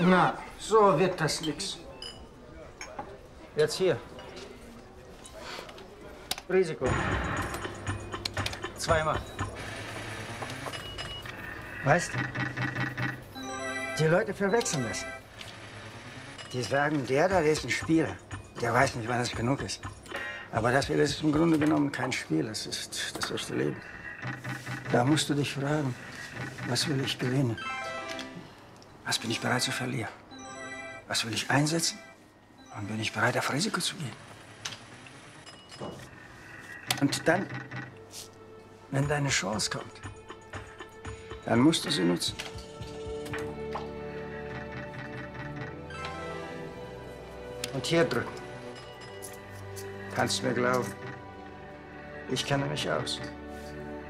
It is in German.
Na, so wird das nix. Jetzt hier. Risiko. Zweimal. Weißt du, die Leute verwechseln das. Die sagen, der da ist ein Spieler. Der weiß nicht, wann es genug ist. Aber das hier ist im Grunde genommen kein Spiel. Das ist das echte Leben. Da musst du dich fragen, was will ich gewinnen? Was bin ich bereit zu verlieren? Was will ich einsetzen? Und bin ich bereit, auf Risiko zu gehen? Und dann, wenn deine Chance kommt, dann musst du sie nutzen. Und hier drücken. Kannst du mir glauben, ich kenne mich aus.